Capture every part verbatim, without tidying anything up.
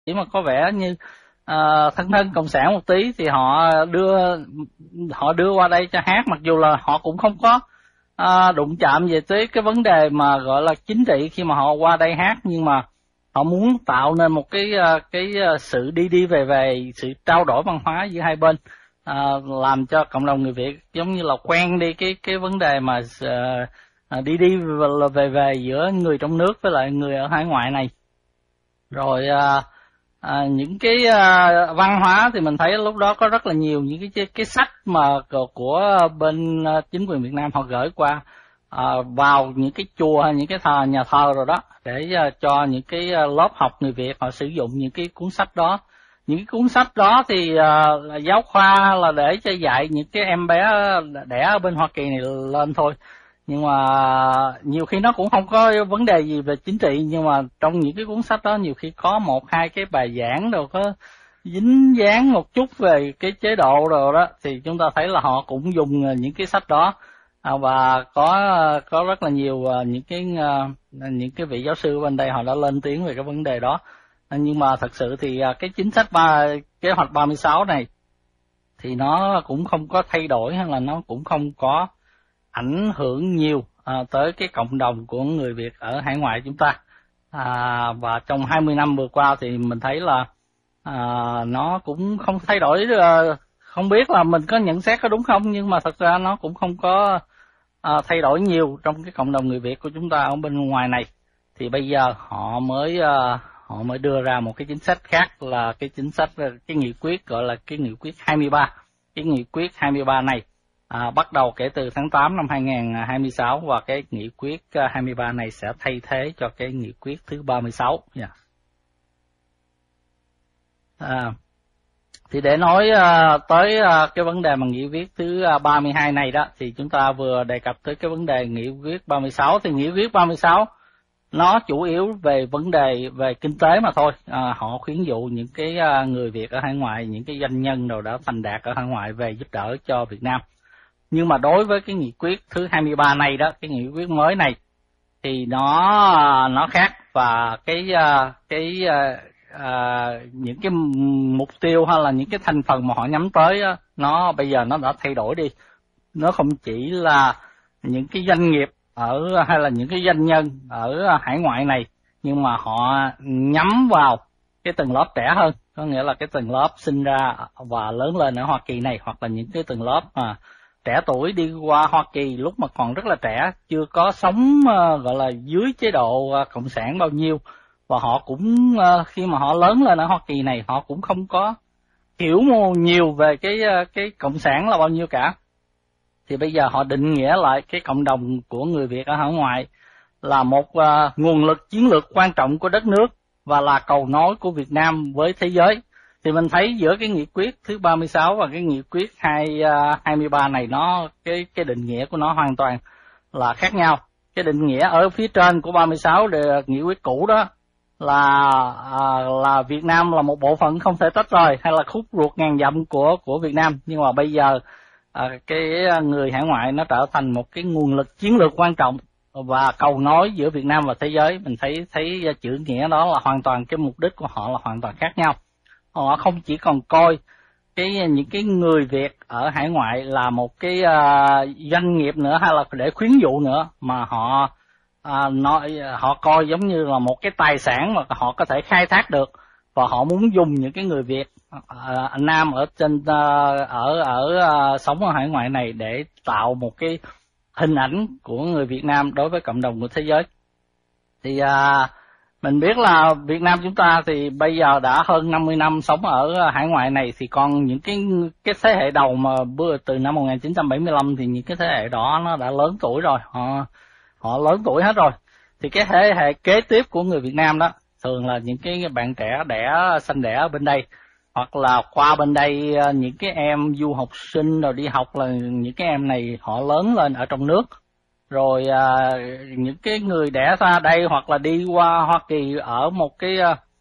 chỉ mà có vẻ như uh, thân thân cộng sản một tí thì họ đưa họ đưa qua đây cho hát, mặc dù là họ cũng không có uh, đụng chạm về tới cái vấn đề mà gọi là chính trị khi mà họ qua đây hát, nhưng mà họ muốn tạo nên một cái uh, cái uh, sự đi đi về về, sự trao đổi văn hóa giữa hai bên, uh, làm cho cộng đồng người Việt giống như là quen đi cái cái vấn đề mà uh, đi đi về về giữa người trong nước với lại người ở hải ngoại này. Rồi uh, À, những cái uh, văn hóa thì mình thấy lúc đó có rất là nhiều những cái cái sách mà của bên uh, chính quyền Việt Nam họ gửi qua uh, vào những cái chùa hay những cái thờ nhà thờ rồi đó, để uh, cho những cái uh, lớp học người Việt họ sử dụng những cái cuốn sách đó. Những cái cuốn sách đó thì uh, là giáo khoa, là để cho dạy những cái em bé đẻ ở bên Hoa Kỳ này lên thôi, nhưng mà nhiều khi nó cũng không có vấn đề gì về chính trị, nhưng mà trong những cái cuốn sách đó nhiều khi có một hai cái bài giảng đâu có dính dáng một chút về cái chế độ rồi đó, thì chúng ta thấy là họ cũng dùng những cái sách đó, và có có rất là nhiều những cái những cái vị giáo sư bên đây họ đã lên tiếng về cái vấn đề đó. Nhưng mà thật sự thì cái chính sách ba kế hoạch ba mươi sáu này thì nó cũng không có thay đổi, hay là nó cũng không có ảnh hưởng nhiều à, tới cái cộng đồng của người Việt ở hải ngoại chúng ta. À, và trong hai mươi năm vừa qua thì mình thấy là à, nó cũng không thay đổi, à, không biết là mình có nhận xét có đúng không, nhưng mà thật ra nó cũng không có à, thay đổi nhiều trong cái cộng đồng người Việt của chúng ta ở bên ngoài này. Thì bây giờ họ mới à, họ mới đưa ra một cái chính sách khác, là cái chính sách, cái nghị quyết gọi là cái nghị quyết hai mươi ba. Cái nghị quyết hai mươi ba này À, bắt đầu kể từ tháng tám năm hai nghìn không trăm hai mươi sáu, và cái nghị quyết hai mươi ba này sẽ thay thế cho cái nghị quyết thứ ba mươi sáu. Yeah. À, thì để nói à, tới à, cái vấn đề mà nghị quyết thứ à, ba mươi hai này đó, thì chúng ta vừa đề cập tới cái vấn đề nghị quyết ba mươi sáu. Thì nghị quyết ba mươi sáu nó chủ yếu về vấn đề về kinh tế mà thôi. À, họ khuyến dụ những cái à, người Việt ở hải ngoại, những cái doanh nhân nào đã thành đạt ở hải ngoại về giúp đỡ cho Việt Nam. Nhưng mà đối với cái nghị quyết thứ hai mươi ba này đó, cái nghị quyết mới này thì nó nó khác, và cái cái à, những cái mục tiêu hay là những cái thành phần mà họ nhắm tới đó, nó bây giờ nó đã thay đổi đi. Nó không chỉ là những cái doanh nghiệp ở hay là những cái doanh nhân ở hải ngoại này, nhưng mà họ nhắm vào cái tầng lớp trẻ hơn, có nghĩa là cái tầng lớp sinh ra và lớn lên ở Hoa Kỳ này, hoặc là những cái tầng lớp mà trẻ tuổi đi qua Hoa Kỳ lúc mà còn rất là trẻ, chưa có sống uh, gọi là dưới chế độ uh, cộng sản bao nhiêu, và họ cũng uh, khi mà họ lớn lên ở Hoa Kỳ này, họ cũng không có hiểu nhiều về cái uh, cái cộng sản là bao nhiêu cả. Thì bây giờ họ định nghĩa lại cái cộng đồng của người Việt ở hải ngoại là một uh, nguồn lực chiến lược quan trọng của đất nước, và là cầu nối của Việt Nam với thế giới. Thì mình thấy giữa cái nghị quyết thứ ba mươi sáu và cái nghị quyết hai mươi ba này, nó cái cái định nghĩa của nó hoàn toàn là khác nhau. Cái định nghĩa ở phía trên của ba mươi sáu de nghị quyết cũ đó là à, là Việt Nam là một bộ phận không thể tách rời, hay là khúc ruột ngàn dặm của của Việt Nam. Nhưng mà bây giờ à, cái người hải ngoại nó trở thành một cái nguồn lực chiến lược quan trọng và cầu nối giữa Việt Nam và thế giới. Mình thấy thấy chữ nghĩa đó là hoàn toàn, cái mục đích của họ là hoàn toàn khác nhau. Họ không chỉ còn coi cái những cái người Việt ở hải ngoại là một cái uh, doanh nghiệp nữa, hay là để khuyến dụ nữa, mà họ uh, nói họ coi giống như là một cái tài sản mà họ có thể khai thác được, và họ muốn dùng những cái người Việt uh, Nam ở trên uh, ở ở uh, sống ở hải ngoại này để tạo một cái hình ảnh của người Việt Nam đối với cộng đồng của thế giới. Thì uh, mình biết là Việt Nam chúng ta thì bây giờ đã hơn năm mươi năm sống ở hải ngoại này, thì còn những cái cái thế hệ đầu mà bữa từ năm một nghìn chín trăm bảy mươi lăm thì những cái thế hệ đó nó đã lớn tuổi rồi, họ họ lớn tuổi hết rồi. Thì cái thế hệ kế tiếp của người Việt Nam đó thường là những cái bạn trẻ đẻ sanh đẻ ở bên đây, hoặc là qua bên đây những cái em du học sinh rồi đi học, là những cái em này họ lớn lên ở trong nước. Rồi à, những cái người đẻ ra đây hoặc là đi qua Hoa Kỳ ở một cái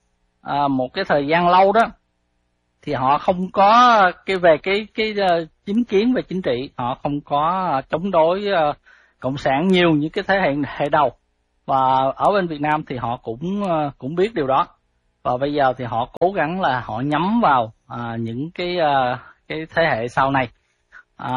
à, một cái thời gian lâu đó, thì họ không có cái về cái cái uh, chính kiến về chính trị, họ không có uh, chống đối uh, cộng sản nhiều như cái thế hệ hệ đầu. Và ở bên Việt Nam thì họ cũng uh, cũng biết điều đó. và bây giờ thì họ cố gắng là họ nhắm vào à, những cái à, cái thế hệ sau này. À,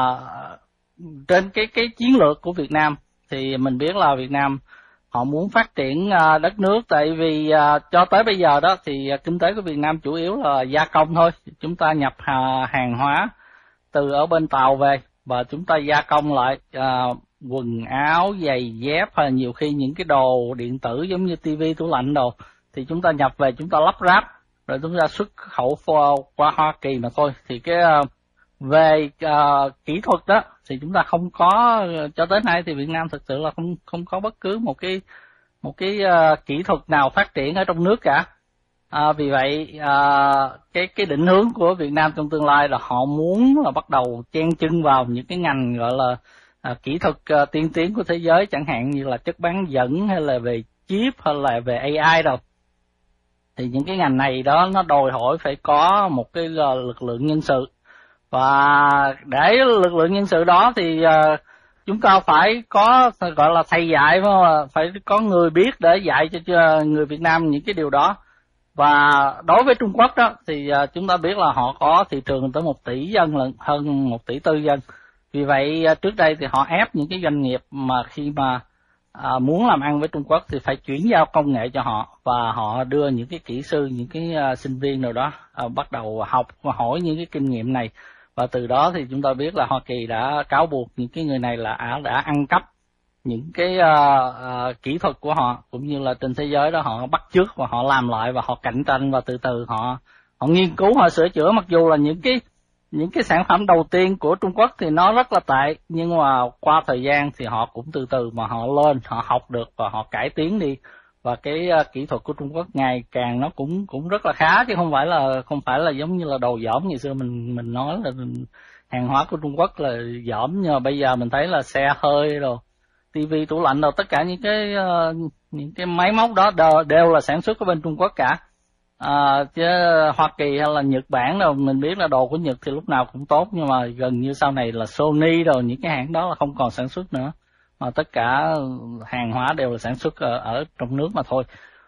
trên cái cái chiến lược của Việt Nam thì mình biết là Việt Nam họ muốn phát triển à, đất nước, tại vì à, cho tới bây giờ đó thì à, kinh tế của Việt Nam chủ yếu là gia công thôi. Chúng ta nhập à, hàng hóa từ ở bên Tàu về và chúng ta gia công lại à, quần áo, giày dép, hay nhiều khi những cái đồ điện tử giống như tivi, tủ lạnh đồ thì chúng ta nhập về, chúng ta lắp ráp rồi chúng ta xuất khẩu qua Hoa Kỳ mà thôi. Thì cái uh, về uh, kỹ thuật đó thì chúng ta không có, cho tới nay thì Việt Nam thực sự là không không có bất cứ một cái một cái uh, kỹ thuật nào phát triển ở trong nước cả. À, vì vậy uh, cái cái định hướng của Việt Nam trong tương lai là họ muốn là bắt đầu chen chân vào những cái ngành gọi là À, kỹ thuật à, tiên tiến của thế giới, chẳng hạn như là chất bán dẫn hay là về chip hay là về a i đâu. Thì những cái ngành này đó nó đòi hỏi phải có một cái uh, lực lượng nhân sự, và để lực lượng nhân sự đó thì uh, chúng ta phải có gọi là thầy dạy, phải có người biết để dạy cho, cho người Việt Nam những cái điều đó. Và đối với Trung Quốc đó thì uh, chúng ta biết là họ có thị trường tới một tỷ dân lận, hơn một tỷ tư dân. Vì vậy trước đây thì họ ép những cái doanh nghiệp mà khi mà à, muốn làm ăn với Trung Quốc thì phải chuyển giao công nghệ cho họ, và họ đưa những cái kỹ sư, những cái à, sinh viên nào đó à, bắt đầu học và hỏi những cái kinh nghiệm này. Và từ đó thì chúng ta biết là Hoa Kỳ đã cáo buộc những cái người này là đã ăn cắp những cái à, à, kỹ thuật của họ, cũng như là trên thế giới đó họ bắt chước và họ làm lại và họ cạnh tranh, và từ từ họ họ nghiên cứu, họ sửa chữa. Mặc dù là những cái những cái sản phẩm đầu tiên của Trung Quốc thì nó rất là tệ, nhưng mà qua thời gian thì họ cũng từ từ mà họ lên, họ học được và họ cải tiến đi, và cái uh, kỹ thuật của Trung Quốc ngày càng nó cũng cũng rất là khá, chứ không phải là không phải là giống như là đồ dởm ngày xưa mình mình nói là hàng hóa của Trung Quốc là dởm. Nhưng mà bây giờ mình thấy là xe hơi rồi, tivi, tủ lạnh rồi, tất cả những cái uh, những cái máy móc đó đều, đều là sản xuất ở bên Trung Quốc cả. À, chứ Hoa Kỳ hay là Nhật Bản đâu, mình biết là đồ của Nhật thì lúc nào cũng tốt, nhưng mà gần như sau này là Sony rồi những cái hãng đó là không còn sản xuất nữa, mà tất cả hàng hóa đều là sản xuất ở, ở trong nước mà thôi.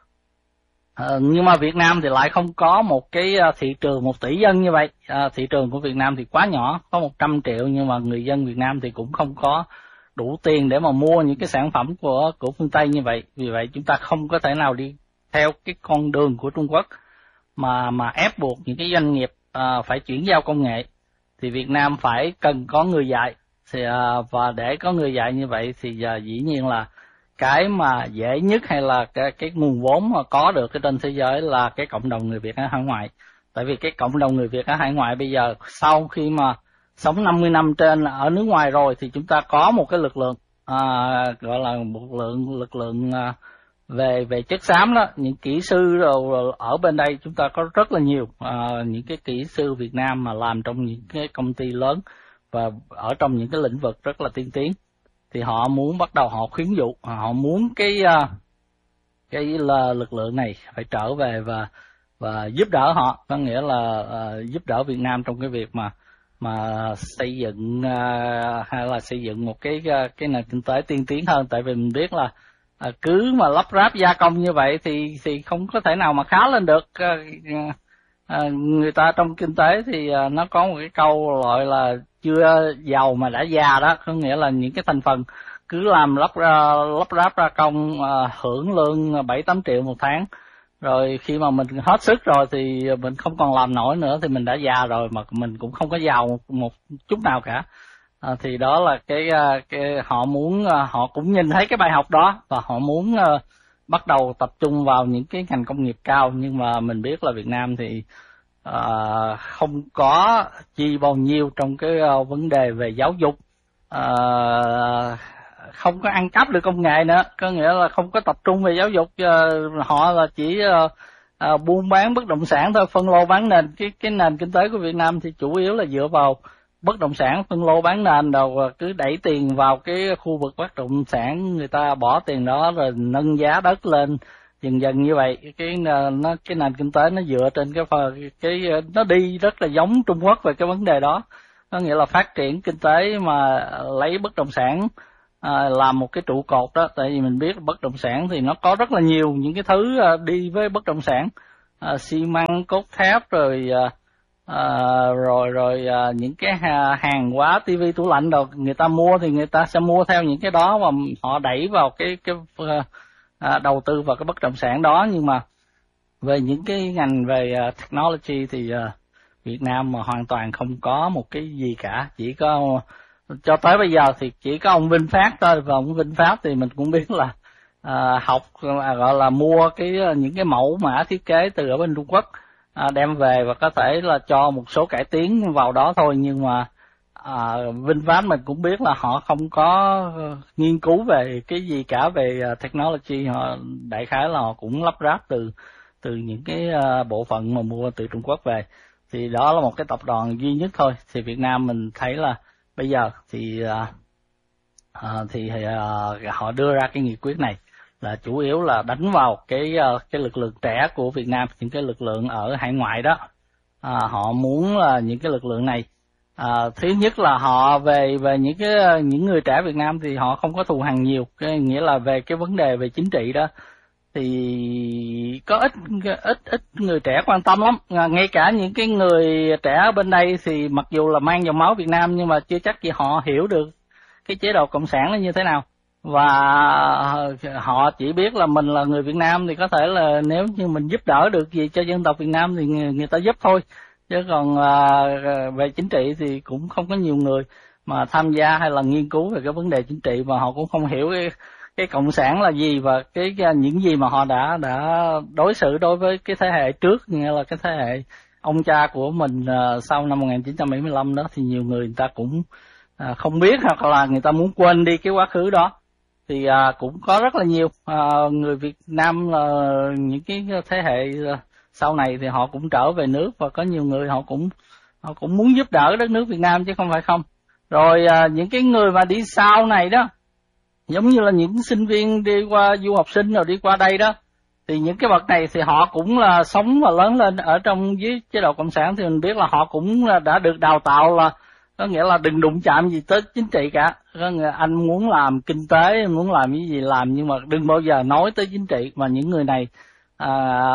À, nhưng mà Việt Nam thì lại không có một cái thị trường một tỷ dân như vậy. À, thị trường của Việt Nam thì quá nhỏ, có một trăm triệu, nhưng mà người dân Việt Nam thì cũng không có đủ tiền để mà mua những cái sản phẩm của của phương Tây như vậy. Vì vậy chúng ta không có thể nào đi theo cái con đường của Trung Quốc mà mà ép buộc những cái doanh nghiệp à, phải chuyển giao công nghệ. Thì Việt Nam phải cần có người dạy, thì à, và để có người dạy như vậy thì à, dĩ nhiên là cái mà dễ nhất hay là cái, cái nguồn vốn mà có được cái trên thế giới là cái cộng đồng người Việt ở hải ngoại. Tại vì cái cộng đồng người Việt ở hải ngoại bây giờ sau khi mà sống năm mươi năm trên ở nước ngoài rồi thì chúng ta có một cái lực lượng à, gọi là một lượng lực lượng à, về về chất xám đó, những kỹ sư rồi ở bên đây chúng ta có rất là nhiều à, những cái kỹ sư Việt Nam mà làm trong những cái công ty lớn và ở trong những cái lĩnh vực rất là tiên tiến. Thì họ muốn bắt đầu họ khuyến dụ, họ muốn cái cái là lực lượng này phải trở về và và giúp đỡ họ, có nghĩa là uh, giúp đỡ Việt Nam trong cái việc mà mà xây dựng uh, hay là xây dựng một cái cái nền kinh tế tiên tiến hơn. Tại vì mình biết là uh, cứ mà lắp ráp gia công như vậy thì thì không có thể nào mà khá lên được. Uh, uh, người ta trong kinh tế thì uh, nó có một cái câu gọi là chưa giàu mà đã già đó, có nghĩa là những cái thành phần cứ làm lắp lắp ráp ra công uh, hưởng lương bảy tám triệu một tháng, rồi khi mà mình hết sức rồi thì mình không còn làm nổi nữa thì mình đã già rồi mà mình cũng không có giàu một, một chút nào cả. À, thì đó là cái, cái họ muốn, họ cũng nhìn thấy cái bài học đó và họ muốn uh, bắt đầu tập trung vào những cái ngành công nghiệp cao. Nhưng mà mình biết là Việt Nam thì uh, không có chi bao nhiêu trong cái uh, vấn đề về giáo dục, uh, không có ăn cắp được công nghệ nữa, có nghĩa là không có tập trung về giáo dục. Uh, họ là chỉ uh, uh, buôn bán bất động sản thôi, phân lô bán nền. Cái cái nền kinh tế của Việt Nam thì chủ yếu là dựa vào bất động sản, phân lô bán nền, đầu cứ đẩy tiền vào cái khu vực bất động sản, người ta bỏ tiền đó rồi nâng giá đất lên dần dần như vậy. Cái nó cái nền kinh tế nó dựa trên cái cái nó đi rất là giống Trung Quốc về cái vấn đề đó, có nghĩa là phát triển kinh tế mà lấy bất động sản à, làm một cái trụ cột đó. Tại vì mình biết bất động sản thì nó có rất là nhiều những cái thứ à, đi với bất động sản, à, xi măng, cốt thép, rồi à, à, rồi rồi à, những cái hàng hóa, tivi, tủ lạnh rồi người ta mua thì người ta sẽ mua theo những cái đó và họ đẩy vào cái cái à, đầu tư vào cái bất động sản đó. Nhưng mà về những cái ngành về uh, technology thì uh, Việt Nam mà hoàn toàn không có một cái gì cả. Chỉ có cho tới bây giờ thì chỉ có ông VinFast thôi, và ông VinFast thì mình cũng biết là uh, học uh, gọi là mua cái uh, những cái mẫu mã thiết kế từ ở bên Trung Quốc, uh, đem về và có thể là cho một số cải tiến vào đó thôi. Nhưng mà uh, VinFast mình cũng biết là họ không có uh, nghiên cứu về cái gì cả về uh, technology. Họ đại khái là họ cũng lắp ráp từ từ những cái uh, bộ phận mà mua từ Trung Quốc về. Thì đó là một cái tập đoàn duy nhất thôi. Thì Việt Nam mình thấy là bây giờ thì uh, uh, thì uh, họ đưa ra cái nghị quyết này là chủ yếu là đánh vào cái uh, cái lực lượng trẻ của Việt Nam, những cái lực lượng ở hải ngoại đó. Uh, họ muốn là những cái lực lượng này, uh, thứ nhất là họ về về những cái những người trẻ Việt Nam thì họ không có thù hằn nhiều, cái nghĩa là về cái vấn đề về chính trị đó thì có ít ít ít người trẻ quan tâm lắm. À, ngay cả những cái người trẻ ở bên đây thì mặc dù là mang dòng máu Việt Nam nhưng mà chưa chắc gì họ hiểu được cái chế độ cộng sản nó như thế nào, và họ chỉ biết là mình là người Việt Nam thì có thể là nếu như mình giúp đỡ được gì cho dân tộc Việt Nam thì người, người ta giúp thôi, chứ còn à, về chính trị thì cũng không có nhiều người mà tham gia hay là nghiên cứu về cái vấn đề chính trị, mà họ cũng không hiểu cái cái cộng sản là gì và cái những gì mà họ đã đã đối xử đối với cái thế hệ trước, nghĩa là cái thế hệ ông cha của mình uh, sau năm một nghìn chín trăm bảy mươi lăm đó. Thì nhiều người người ta cũng uh, không biết, hoặc là người ta muốn quên đi cái quá khứ đó. Thì uh, cũng có rất là nhiều uh, người Việt Nam, uh, những cái thế hệ uh, sau này thì họ cũng trở về nước, và có nhiều người họ cũng họ cũng muốn giúp đỡ đất nước Việt Nam chứ không phải không. Rồi uh, những cái người mà đi sau này đó, giống như là những sinh viên đi qua du học sinh rồi đi qua đây đó, thì những cái bậc này thì họ cũng là sống và lớn lên ở trong dưới chế độ cộng sản, thì mình biết là họ cũng đã được đào tạo là có nghĩa là đừng đụng chạm gì tới chính trị cả. Có nghĩa anh muốn làm kinh tế, muốn làm cái gì làm, nhưng mà đừng bao giờ nói tới chính trị. Mà những người này à,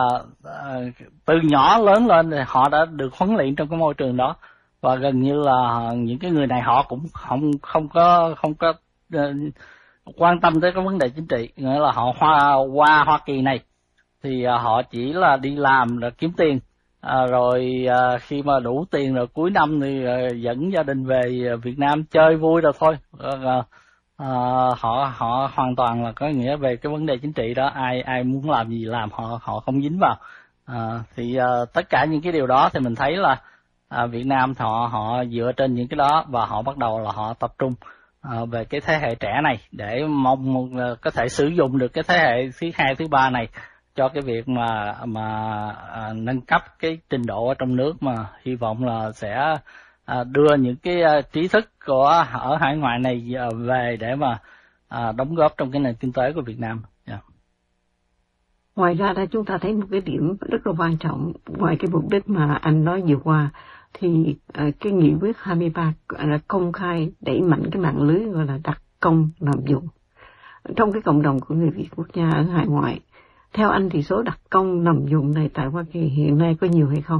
à, từ nhỏ lớn lên thì họ đã được huấn luyện trong cái môi trường đó, và gần như là những cái người này họ cũng không không có không có uh, quan tâm tới cái vấn đề chính trị. Nghĩa là họ hoa, qua Hoa Kỳ này thì uh, họ chỉ là đi làm rồi kiếm tiền, uh, rồi uh, khi mà đủ tiền rồi cuối năm thì uh, dẫn gia đình về Việt Nam chơi vui rồi thôi. uh, uh, họ họ hoàn toàn là có nghĩa về cái vấn đề chính trị đó, ai ai muốn làm gì làm, họ họ không dính vào. uh, thì uh, tất cả những cái điều đó thì mình thấy là uh, Việt Nam họ họ dựa trên những cái đó, và họ bắt đầu là họ tập trung À, về cái thế hệ trẻ này để mong uh, có thể sử dụng được cái thế hệ thứ hai, thứ ba này cho cái việc mà mà à, nâng cấp cái trình độ ở trong nước, mà hy vọng là sẽ à, đưa những cái à, trí thức của ở hải ngoại này à, về để mà à, đóng góp trong cái nền kinh tế của Việt Nam. Yeah. Ngoài ra đây chúng ta thấy một cái điểm rất là quan trọng, ngoài cái mục đích mà anh nói vừa qua, thì uh, cái nghị quyết hai mươi ba là công khai đẩy mạnh cái mạng lưới gọi là đặc công nằm vùng trong cái cộng đồng của người Việt quốc gia ở hải ngoại. Theo anh thì số đặc công nằm vùng này tại Hoa Kỳ hiện nay có nhiều hay không?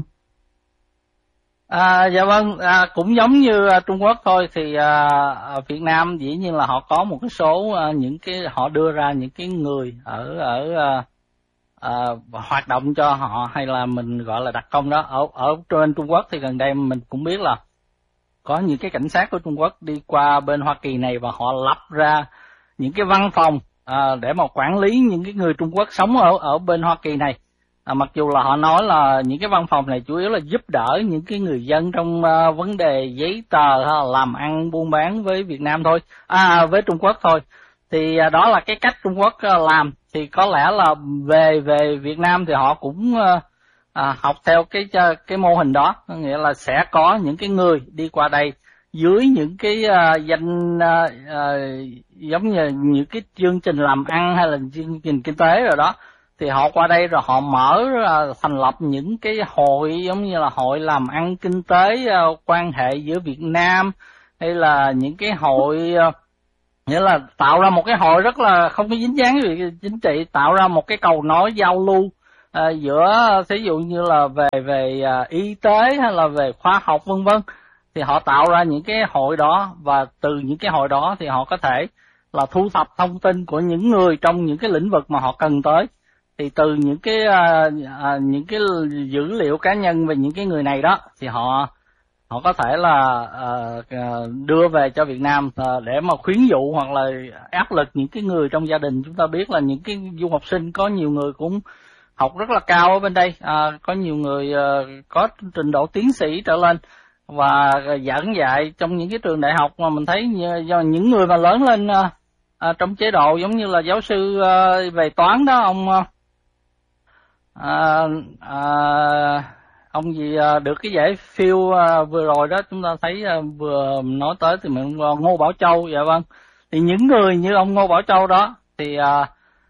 À, dạ vâng, à, cũng giống như uh, Trung Quốc thôi. Thì uh, Việt Nam dĩ nhiên là họ có một cái số uh, những cái họ đưa ra những cái người ở ở uh, uh, hoạt động cho họ, hay là mình gọi là đặc công đó. Ở ở trên Trung Quốc thì gần đây mình cũng biết là có những cái cảnh sát của Trung Quốc đi qua bên Hoa Kỳ này, và họ lập ra những cái văn phòng à, để mà quản lý những cái người Trung Quốc sống ở ở bên Hoa Kỳ này. À, mặc dù là họ nói là những cái văn phòng này chủ yếu là giúp đỡ những cái người dân trong uh, vấn đề giấy tờ ha, làm ăn buôn bán với Việt Nam thôi, à với Trung Quốc thôi. Thì uh, đó là cái cách Trung Quốc uh, làm. Thì có lẽ là về về Việt Nam thì họ cũng uh, uh, học theo cái cái mô hình đó, nghĩa là sẽ có những cái người đi qua đây dưới những cái uh, danh uh, uh, giống như những cái chương trình làm ăn hay là chương trình kinh tế rồi đó, thì họ qua đây rồi họ mở uh, thành lập những cái hội giống như là hội làm ăn kinh tế, uh, quan hệ giữa Việt Nam, hay là những cái hội uh, Nghĩa là tạo ra một cái hội rất là không có dính dáng về chính trị, tạo ra một cái cầu nối giao lưu à, giữa ví dụ như là về về à, y tế hay là về khoa học vân vân, thì họ tạo ra những cái hội đó, và từ những cái hội đó thì họ có thể là thu thập thông tin của những người trong những cái lĩnh vực mà họ cần tới. Thì từ những cái à, à, những cái dữ liệu cá nhân về những cái người này đó thì họ họ có thể là uh, đưa về cho Việt Nam uh, để mà khuyến dụ hoặc là áp lực những cái người trong gia đình. Chúng ta biết là những cái du học sinh có nhiều người cũng học rất là cao ở bên đây, uh, có nhiều người uh, có trình độ tiến sĩ trở lên và giảng dạy trong những cái trường đại học mà mình thấy do những người mà lớn lên uh, uh, trong chế độ giống như là giáo sư uh, về toán đó, ông uh, uh, uh, ông gì được cái giải phiêu vừa rồi đó, chúng ta thấy vừa nói tới thì mình Ngô Bảo Châu. Dạ vâng, thì những người như ông Ngô Bảo Châu đó thì à,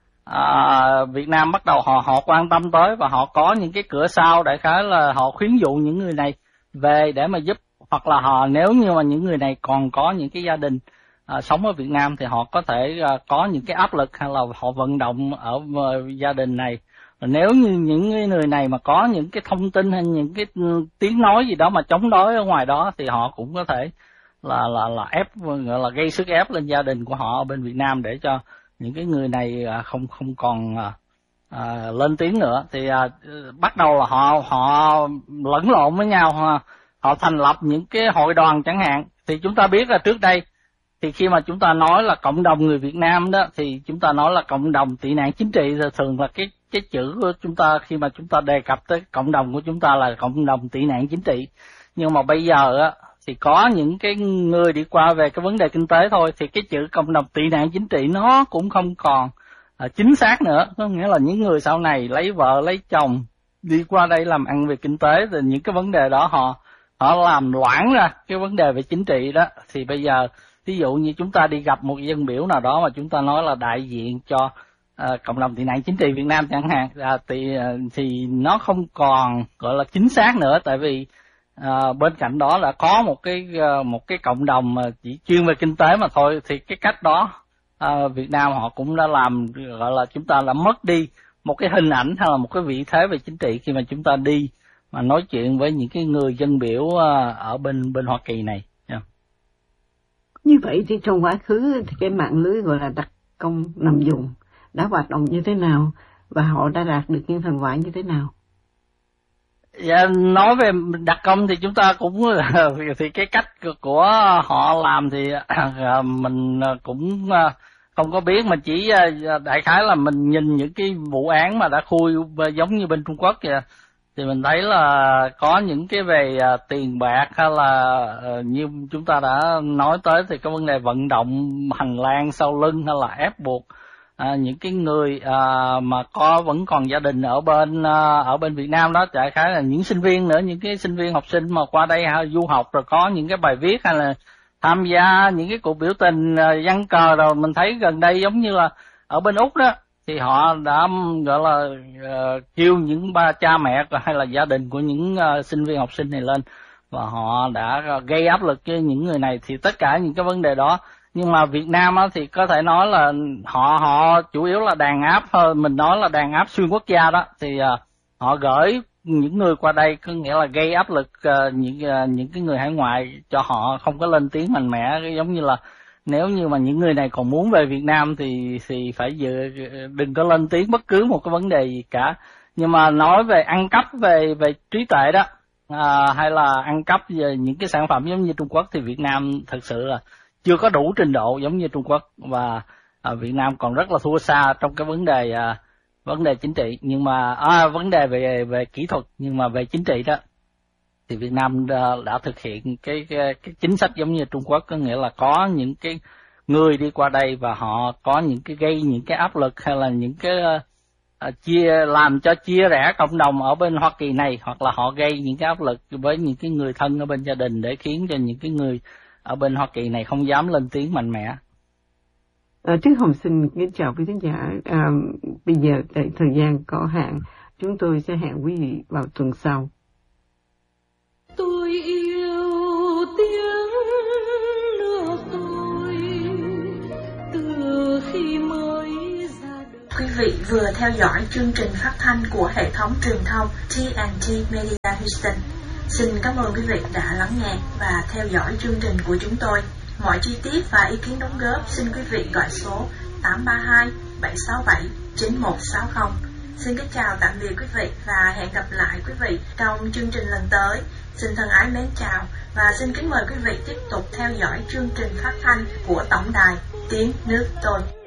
à, Việt Nam bắt đầu họ họ quan tâm tới, và họ có những cái cửa sau đại khái là họ khuyến dụ những người này về để mà giúp, hoặc là họ nếu như mà những người này còn có những cái gia đình à, sống ở Việt Nam thì họ có thể à, có những cái áp lực hay là họ vận động ở uh, gia đình này. Nếu như những người này mà có những cái thông tin hay những cái tiếng nói gì đó mà chống đối ở ngoài đó thì họ cũng có thể là là là ép, gọi là gây sức ép lên gia đình của họ ở bên Việt Nam để cho những cái người này không không còn à, à, lên tiếng nữa. Thì à, bắt đầu là họ họ lẫn lộn với nhau, họ, họ thành lập những cái hội đoàn chẳng hạn. Thì chúng ta biết là trước đây thì khi mà chúng ta nói là cộng đồng người Việt Nam đó thì chúng ta nói là cộng đồng tị nạn chính trị, thường là cái cái chữ của chúng ta khi mà chúng ta đề cập tới cộng đồng của chúng ta là cộng đồng tị nạn chính trị. Nhưng mà bây giờ á thì có những cái người đi qua về cái vấn đề kinh tế thôi thì cái chữ cộng đồng tị nạn chính trị nó cũng không còn à, chính xác nữa. Có nghĩa là những người sau này lấy vợ lấy chồng đi qua đây làm ăn về kinh tế, thì những cái vấn đề đó họ họ làm loãng ra cái vấn đề về chính trị đó. Thì bây giờ ví dụ như chúng ta đi gặp một dân biểu nào đó mà chúng ta nói là đại diện cho À, cộng đồng tị nạn chính trị Việt Nam chẳng hạn, à, thì thì nó không còn gọi là chính xác nữa, tại vì à, bên cạnh đó là có một cái một cái cộng đồng mà chỉ chuyên về kinh tế mà thôi. Thì cái cách đó à, Việt Nam họ cũng đã làm, gọi là chúng ta đã mất đi một cái hình ảnh hay là một cái vị thế về chính trị khi mà chúng ta đi mà nói chuyện với những cái người dân biểu à, ở bên bên Hoa Kỳ này. Yeah. Như vậy thì trong quá khứ thì cái mạng lưới gọi là đặc công nằm vùng đã hoạt động như thế nào và họ đã đạt được những thành quả như thế nào? Dạ, nói về đặc công thì chúng ta cũng thì cái cách của họ làm thì mình cũng không có biết, mà chỉ đại khái là mình nhìn những cái vụ án mà đã khui giống như bên Trung Quốc kìa, thì mình thấy là có những cái về tiền bạc hay là như chúng ta đã nói tới thì cái vấn đề vận động hành lang sau lưng hay là ép buộc À, những cái người à, mà có vẫn còn gia đình ở bên à, ở bên Việt Nam đó, đại khái là những sinh viên nữa, những cái sinh viên học sinh mà qua đây ha, du học rồi có những cái bài viết hay là tham gia những cái cuộc biểu tình à, giăng cờ. Rồi mình thấy gần đây giống như là ở bên Úc đó thì họ đã gọi là uh, kêu những ba cha mẹ hay là gia đình của những uh, sinh viên học sinh này lên, và họ đã gây áp lực cho những người này. Thì tất cả những cái vấn đề đó, nhưng mà Việt Nam á, thì có thể nói là họ họ chủ yếu là đàn áp thôi, mình nói là đàn áp xuyên quốc gia đó. Thì uh, họ gửi những người qua đây, có nghĩa là gây áp lực uh, những uh, những cái người hải ngoại cho họ không có lên tiếng mạnh mẽ, giống như là nếu như mà những người này còn muốn về Việt Nam thì thì phải dự, đừng có lên tiếng bất cứ một cái vấn đề gì cả. Nhưng mà nói về ăn cắp về về trí tuệ đó, à, hay là ăn cắp về những cái sản phẩm giống như Trung Quốc, thì Việt Nam thực sự là chưa có đủ trình độ giống như Trung Quốc, và à, Việt Nam còn rất là thua xa trong cái vấn đề à, vấn đề chính trị. Nhưng mà à, vấn đề về về kỹ thuật, nhưng mà về chính trị đó thì Việt Nam đã, đã thực hiện cái, cái cái chính sách giống như Trung Quốc, có nghĩa là có những cái người đi qua đây và họ có những cái gây những cái áp lực hay là những cái uh, chia làm cho chia rẽ cộng đồng ở bên Hoa Kỳ này, hoặc là họ gây những cái áp lực với những cái người thân ở bên gia đình để khiến cho những cái người ở bên Hoa Kỳ này không dám lên tiếng mạnh mẽ. À, Trứ Hồng xin kính chào quý khán giả. À, bây giờ tại thời gian có hạn, chúng tôi sẽ hẹn quý vị vào tuần sau. Tôi yêu tiếng nước tôi, vị vừa theo dõi chương trình phát thanh của hệ thống truyền thông tê en tê Media Houston. Xin cảm ơn quý vị đã lắng nghe và theo dõi chương trình của chúng tôi. Mọi chi tiết và ý kiến đóng góp xin quý vị gọi số tám ba hai bảy sáu bảy chín một sáu không. Xin kính chào tạm biệt quý vị và hẹn gặp lại quý vị trong chương trình lần tới. Xin thân ái mến chào và xin kính mời quý vị tiếp tục theo dõi chương trình phát thanh của Tổng đài Tiếng Nước Tôi.